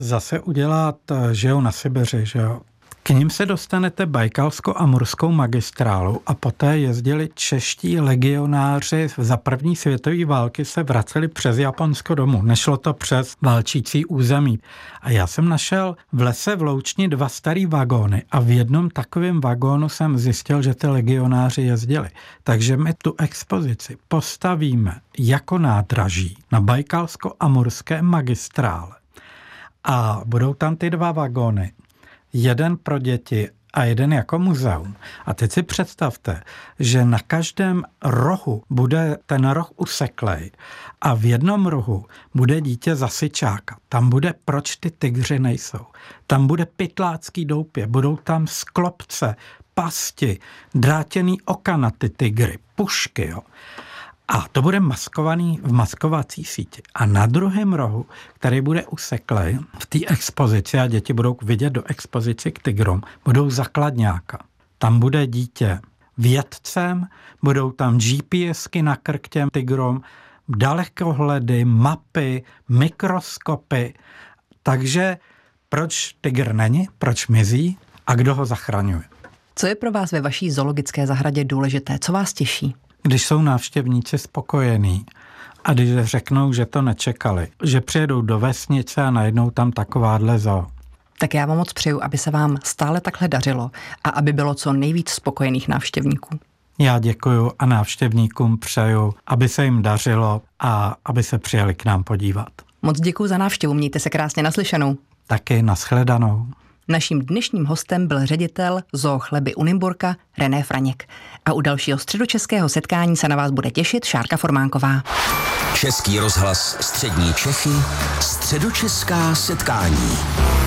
zase udělat, žijou na Sibiři, že jo. K ním se dostanete Bajkalsko-amurskou magistrálu a poté jezdili čeští legionáři za první světové války, se vraceli přes Japonsko domů. Nešlo to přes válčící území. A já jsem našel v lese v Loučni 2 starý vagóny a v jednom takovém vagónu jsem zjistil, že ty legionáři jezdili. Takže my tu expozici postavíme jako nádraží na Bajkalsko-amurské magistrále. A budou tam ty 2 vagóny. Jeden pro děti a jeden jako muzeum. A teď si představte, že na každém rohu bude ten roh useklej a v jednom rohu bude dítě zasyčáka. Tam bude Proč ty tygři nejsou. Tam bude pytlácký doupě, budou tam sklopce, pasti, drátěný oka na ty tygry, pušky, jo. A to bude maskovaný v maskovací síti. A na druhém rohu, který bude useklej v té expozici, a děti budou vidět do expozici k tygrům, budou zakladňáka. Tam bude dítě vědcem, budou tam GPSky na krk těm tygrům, dalekohledy, mapy, mikroskopy. Takže proč tygr není, proč mizí a kdo ho zachraňuje? Co je pro vás ve vaší zoologické zahradě důležité? Co vás těší? Když jsou návštěvníci spokojení a když řeknou, že to nečekali, že přijedou do vesnice a najednou tam takováhle zoo. Tak já vám moc přeju, aby se vám stále takhle dařilo a aby bylo co nejvíc spokojených návštěvníků. Já děkuju a návštěvníkům přeju, aby se jim dařilo a aby se přijeli k nám podívat. Moc děkuju za návštěvu, mějte se krásně, naslyšenou. Taky nashledanou. Naším dnešním hostem byl ředitel Zoo Chleby u Nymburka René Franěk. A u dalšího středočeského setkání se na vás bude těšit Šárka Formánková. Český rozhlas Střední Čechy, středočeská setkání.